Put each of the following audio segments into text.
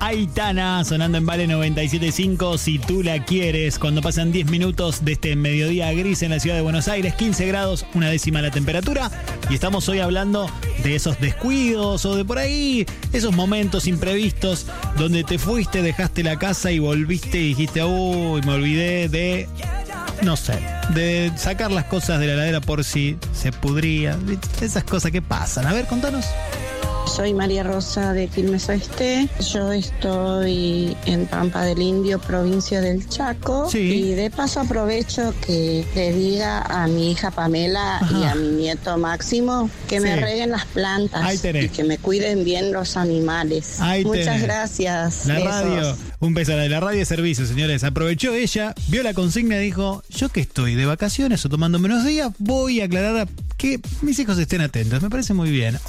Aitana sonando en Vale 97.5, si tú la quieres, cuando pasan 10 minutos de este mediodía gris en la ciudad de Buenos Aires, 15 grados, 1/10 la temperatura, y estamos hoy hablando de esos descuidos o de por ahí, esos momentos imprevistos donde te fuiste, dejaste la casa y volviste y dijiste, uy, me olvidé de, no sé, de sacar las cosas de la heladera por si se pudría, esas cosas que pasan. A ver, contanos. Soy María Rosa de Quilmes Oeste. Yo estoy en Pampa del Indio, provincia del Chaco. Sí. Y de paso aprovecho que le diga a mi hija Pamela y a mi nieto Máximo que me reguen las plantas y que me cuiden bien los animales. Muchas gracias. La Besos. radio, un beso. La radio de servicio, señores. Aprovechó ella, vio la consigna y dijo, yo que estoy de vacaciones o tomando menos días, voy a aclarar que mis hijos estén atentos. Me parece muy bien.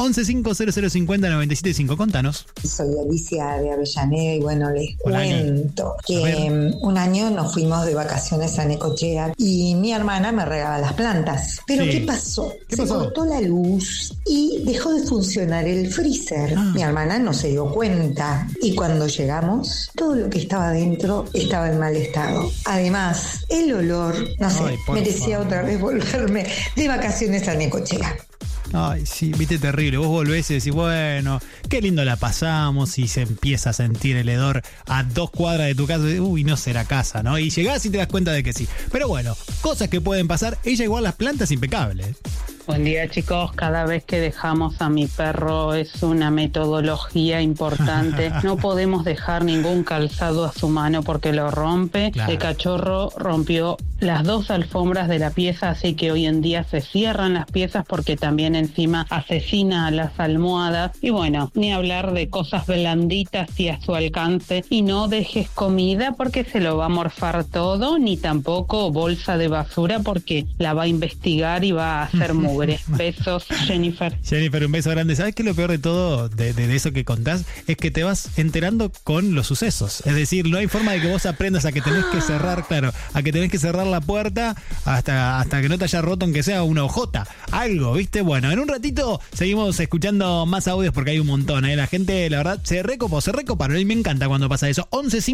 1150050975, contanos. Soy Alicia de Avellaneda y bueno, les cuento que un año nos fuimos de vacaciones a Necochea y mi hermana me regaba las plantas. Pero ¿qué pasó? Se cortó la luz y dejó de funcionar el freezer. Mi hermana no se dio cuenta y cuando llegamos, todo lo que estaba dentro estaba en mal estado. Además, el olor, no sé, merecía otra vez volverme de vacaciones a Necochea. Ay, sí, viste, terrible. Vos volvés y decís, bueno, qué lindo la pasamos, y se empieza a sentir el hedor a 2 cuadras de tu casa. Uy, no será casa, ¿no? Y llegás y te das cuenta de que sí. Pero bueno, cosas que pueden pasar. Ella igual las plantas impecables. Buen día, chicos. Cada vez que dejamos a mi perro es una metodología importante. No podemos dejar ningún calzado a su mano porque lo rompe. Claro. El cachorro rompió las 2 alfombras de la pieza, así que hoy en día se cierran las piezas porque también encima asesina a las almohadas. Y bueno, ni hablar de cosas blanditas y a su alcance. Y no dejes comida porque se lo va a morfar todo, ni tampoco bolsa de basura porque la va a investigar y va a hacer mugre. Besos, Jennifer. Jennifer, un beso grande. ¿Sabes qué es lo peor de todo de eso que contás? Es que te vas enterando con los sucesos. Es decir, no hay forma de que vos aprendas a que tenés que cerrar, a que tenés que cerrar la puerta hasta que no te haya roto, aunque sea una hojota. Algo, ¿viste? Bueno, en un ratito seguimos escuchando más audios porque hay un montón, ¿eh? La gente, la verdad, se recoparon. Y me encanta cuando pasa eso.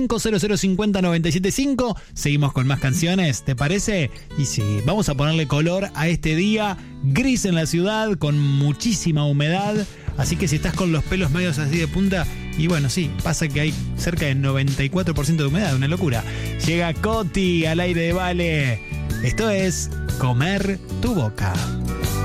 1150050975. Seguimos con más canciones, ¿te parece? Y sí, vamos a ponerle color a este día gris en la ciudad, con muchísima humedad. Así que si estás con los pelos medios así de punta, y bueno, sí, pasa que hay cerca del 94% de humedad, una locura. Llega Coti al aire de Vale. Esto es Comer tu Boca.